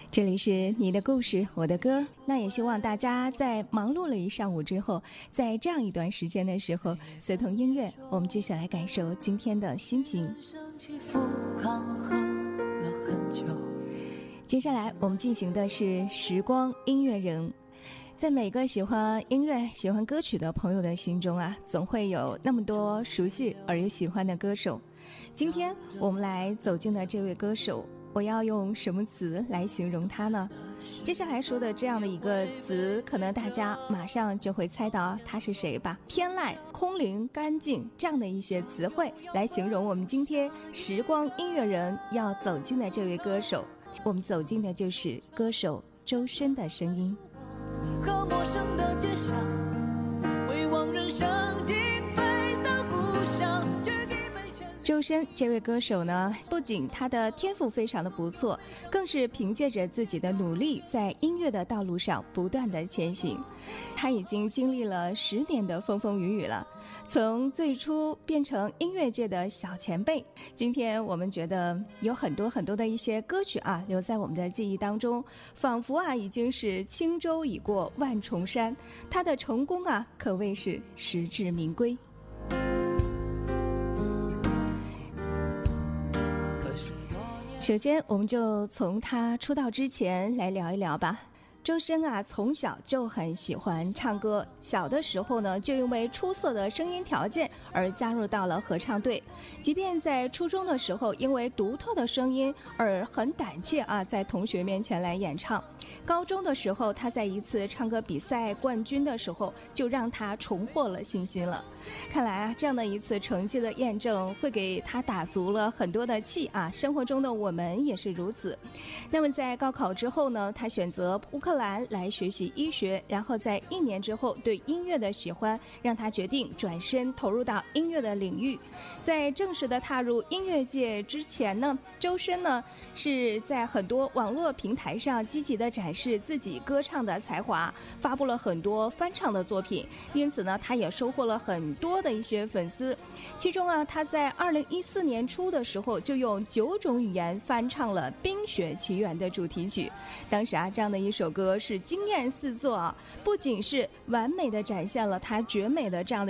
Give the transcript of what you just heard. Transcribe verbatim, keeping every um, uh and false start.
这里是你的故事我的歌，那也希望大家在忙碌了一上午之后，在这样一段时间的时候，随同音乐我们继续来感受今天的心情。接下来我们进行的是时光音乐人。在每个喜欢音乐喜欢歌曲的朋友的心中啊，总会有那么多熟悉而又喜欢的歌手。今天我们来走进的这位歌手，我要用什么词来形容他呢？接下来说的这样的一个词，可能大家马上就会猜到他是谁吧。天籁、空灵、干净，这样的一些词汇来形容我们今天时光音乐人要走进的这位歌手。我们走进的就是歌手周深的声音。 和陌生的街巷，回望人声鼎沸的故乡。 周深这位歌手呢，不仅他的天赋非常的不错，更是凭借着自己的努力，在音乐的道路上不断的前行。他已经经历了十年的风风雨雨了，从最初变成音乐界的小前辈，今天我们觉得有很多很多的一些歌曲啊，留在我们的记忆当中，仿佛啊已经是轻舟已过万重山。他的成功啊，可谓是实至名归。首先我们就从他出道之前来聊一聊吧。周深啊，从小就很喜欢唱歌，小的时候呢，就因为出色的声音条件而加入到了合唱队。即便在初中的时候，因为独特的声音而很胆怯啊，在同学面前来演唱。高中的时候，他在一次唱歌比赛冠军的时候，就让他重获了信心了。看来啊，这样的一次成绩的验证，会给他打足了很多的气啊。生活中的我们也是如此。那么在高考之后呢，他选择乌克兰来学习医学，然后在一年之后，对音乐的喜欢让他决定转身投入到音乐的领域。在正式的踏入音乐界之前呢，周深呢是在很多网络平台上积极的展示自己歌唱的才华，发布了很多翻唱的作品，因此呢，他也收获了很多的一些粉丝。其中啊，他在二零一四年初的时候，就用九种语言翻唱了《冰雪奇缘》的主题曲。当时啊，这样的一首歌是惊艳四座啊，不仅是完美的展现了他绝美的这样的